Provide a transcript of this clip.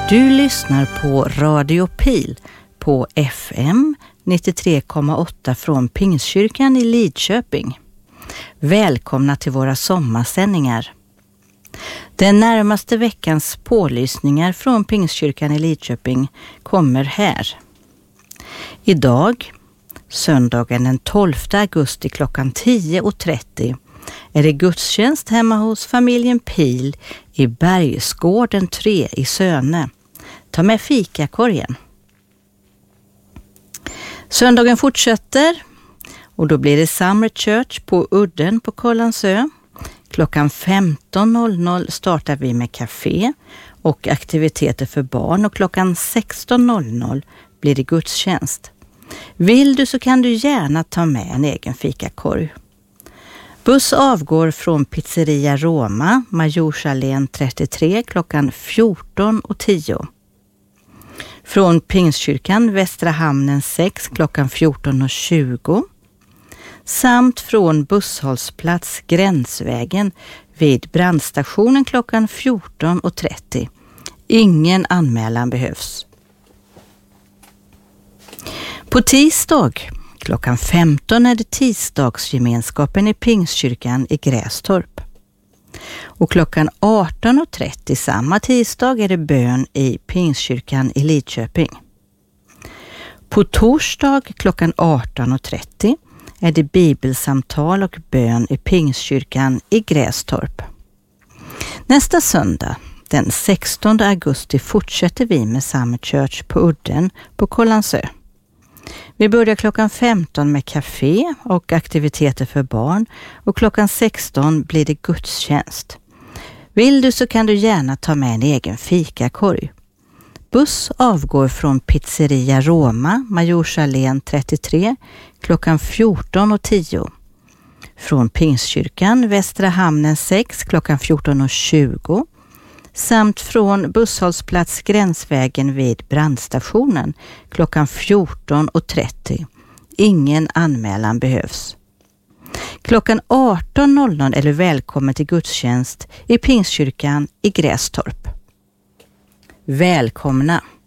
Du lyssnar på Radio Pil på FM 93,8 från Pingstkyrkan i Lidköping. Välkomna till våra sommarsändningar. Den närmaste veckans pålysningar från Pingstkyrkan i Lidköping kommer här. Idag, söndagen den 12 augusti klockan 10.30 är det gudstjänst hemma hos familjen Pil i Bergsgården 3 i Sönne. Ta med fikakorgen. Söndagen fortsätter och då blir det Summer Church på Udden på Kållandsö. Klockan 15.00 startar vi med café och aktiviteter för barn och klockan 16.00 blir det gudstjänst. Vill du så kan du gärna ta med en egen fikakorg. Buss avgår från Pizzeria Roma, Majorsalén 33 klockan 14.10. Från Pingstkyrkan Västra Hamnen 6 klockan 14.20. Samt från busshållplats Gränsvägen vid brandstationen klockan 14.30. Ingen anmälan behövs. På tisdag klockan 15 är det tisdagsgemenskapen i Pingstkyrkan i Grästorp. Och klockan 18.30 samma tisdag är det bön i Pingstkyrkan i Lidköping. På torsdag klockan 18.30 är det bibelsamtal och bön i Pingstkyrkan i Grästorp. Nästa söndag, den 16 augusti, fortsätter vi med Summer Church på Udden på Kållandsö. Vi börjar klockan 15 med café och aktiviteter för barn och klockan 16 blir det gudstjänst. Vill du så kan du gärna ta med en egen fikakorg. Buss avgår från Pizzeria Roma, Majorsalén 33 klockan 14.10. Från Pingstkyrkan Västra Hamnen 6 klockan 14.20. Samt från busshållplats Gränsvägen vid brandstationen klockan 14.30. Ingen anmälan behövs. Klockan 18.00 är du välkommen till gudstjänst i Pingstkyrkan i Grästorp. Välkomna!